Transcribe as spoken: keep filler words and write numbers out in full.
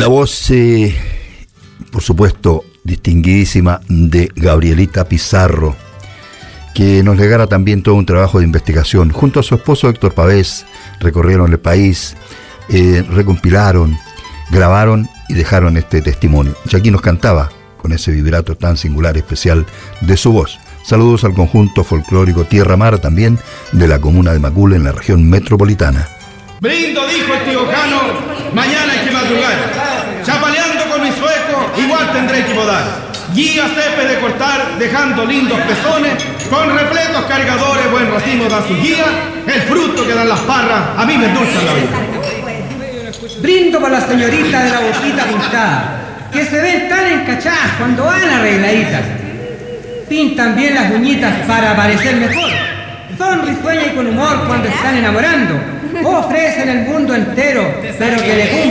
La voz, eh, por supuesto, distinguidísima de Gabrielita Pizarro, que nos legara también todo un trabajo de investigación. Junto a su esposo Héctor Pavés, recorrieron el país, eh, recompilaron, grabaron y dejaron este testimonio. Y aquí nos cantaba con ese vibrato tan singular, especial de su voz. Saludos al conjunto folclórico Tierra Mar, también de la comuna de Macul, en la región metropolitana. Brindo, dijo el tío Jano, mañana hay que madrugar. Chapaleando con mi sueco, igual tendré que bodar. Guía cepe de cortar, dejando lindos pezones, con repletos cargadores, buen racimo da su guía. El fruto que dan las parras, a mí me endulzan la vida. Brindo para la señorita de la boquita pintada, que se ven tan encachadas cuando van arregladitas. Pintan bien las uñitas para parecer mejor. Son risueñas y con humor cuando están enamorando. Ofrecen el mundo entero, pero que le cumplan